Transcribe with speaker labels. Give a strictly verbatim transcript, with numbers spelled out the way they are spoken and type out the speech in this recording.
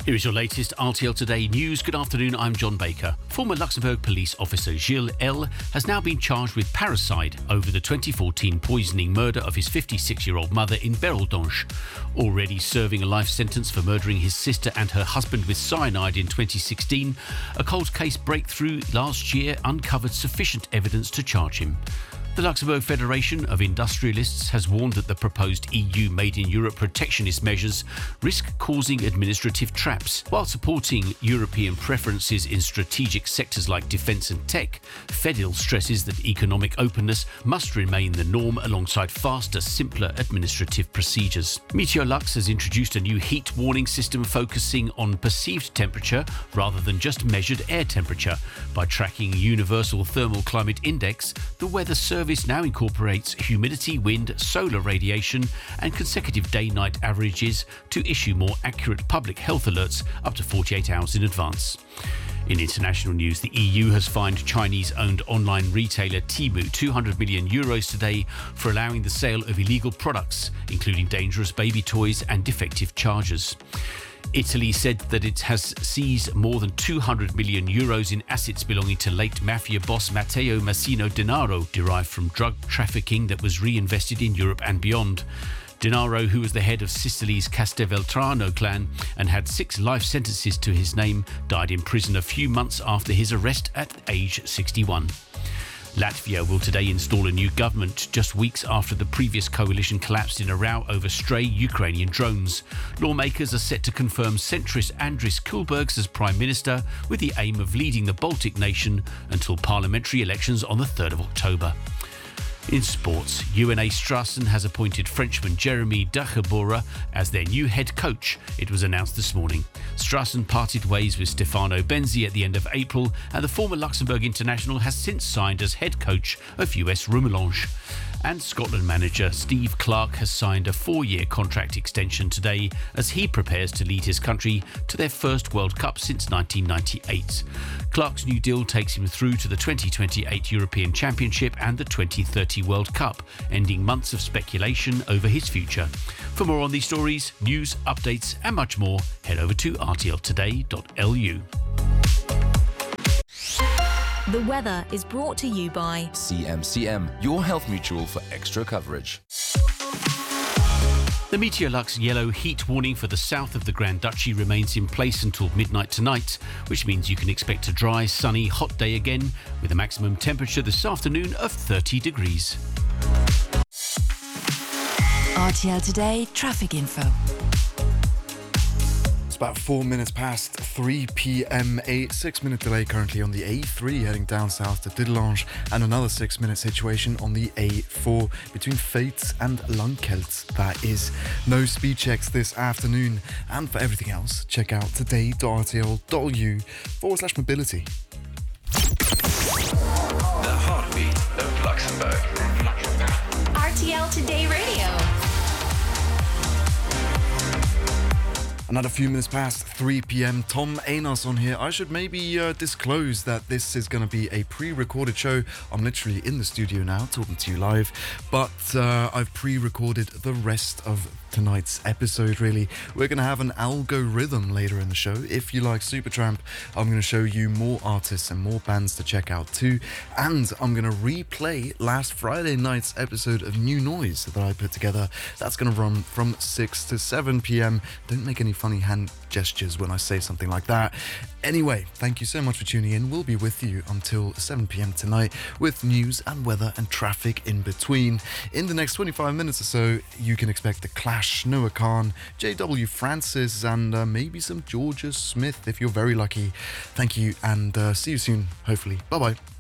Speaker 1: Here is your latest R T L Today news. Good afternoon, I'm John Baker. Former Luxembourg police officer Gilles L. has now been charged with parricide over the twenty fourteen poisoning murder of his fifty-six-year-old mother in Beroldange. Already serving a life sentence for murdering his sister and her husband with cyanide in twenty sixteen, a cold case breakthrough last year uncovered sufficient evidence to charge him. The Luxembourg Federation of Industrialists has warned that the proposed E U Made in Europe protectionist measures risk causing administrative traps. While supporting European preferences in strategic sectors like defence and tech, FEDIL stresses that economic openness must remain the norm alongside faster, simpler administrative procedures. Meteorlux has introduced a new heat warning system focusing on perceived temperature rather than just measured air temperature. By tracking Universal Thermal Climate Index, the weather service now incorporates humidity, wind, solar radiation and consecutive day-night averages to issue more accurate public health alerts up to forty-eight hours in advance. In international news, the E U has fined Chinese-owned online retailer Temu two hundred million euros today for allowing the sale of illegal products, including dangerous baby toys and defective chargers. Italy said that it has seized more than two hundred million euros in assets belonging to late mafia boss Matteo Massino Denaro, derived from drug trafficking that was reinvested in Europe and beyond. Denaro, who was the head of Sicily's Castelvetrano clan and had six life sentences to his name, died in prison a few months after his arrest at age sixty-one. Latvia will today install a new government just weeks after the previous coalition collapsed in a row over stray Ukrainian drones. Lawmakers are set to confirm centrist Andris Kulbergs as Prime Minister with the aim of leading the Baltic nation until parliamentary elections on the third of October. In sports, U N A Strassen has appointed Frenchman Jeremy Dachebora as their new head coach. It was announced this morning. Strassen parted ways with Stefano Benzi at the end of April, and the former Luxembourg international has since signed as head coach of U S Rumelange. And Scotland manager Steve Clarke has signed a four-year contract extension today as he prepares to lead his country to their first World Cup since nineteen ninety-eight. Clarke's new deal takes him through to the twenty twenty-eight European Championship and the twenty thirty World Cup, ending months of speculation over his future. For more on these stories, news, updates and much more, head over to r t l today dot l u.
Speaker 2: The weather is brought to you by
Speaker 3: C M C M, your health mutual for extra coverage.
Speaker 1: The Meteorlux yellow heat warning for the south of the Grand Duchy remains in place until midnight tonight, which means you can expect a dry, sunny, hot day again with a maximum temperature this afternoon of thirty degrees.
Speaker 2: R T L Today traffic info.
Speaker 4: About four minutes past three p.m. A six-minute delay currently on the A three heading down south to Didelange, and another six-minute situation on the A four between Feits and Langkelt. That is no speed checks this afternoon. And for everything else, check out today dot r t l dot u forward slash mobility.
Speaker 5: The heartbeat of Luxembourg.
Speaker 2: R T L Today Radio.
Speaker 4: Another few minutes past three p.m. Tom Anos on here. I should maybe uh, disclose that this is going to be a pre-recorded show. I'm literally in the studio now talking to you live, but uh, I've pre-recorded the rest of tonight's episode, really. We're going to have an algorithm later in the show. If you like Supertramp, I'm going to show you more artists and more bands to check out too. And I'm going to replay last Friday night's episode of New Noise that I put together. That's going to run from six to seven p.m. Don't make any funny hand gestures when I say something like that. Anyway, thank you so much for tuning in. We'll be with you until seven p.m. tonight with news and weather and traffic in between. In the next twenty-five minutes or so, you can expect The Clash, Noah Khan, J W Francis, and uh, maybe some Georgia Smith if you're very lucky. Thank you, and uh, see you soon, hopefully. Bye-bye.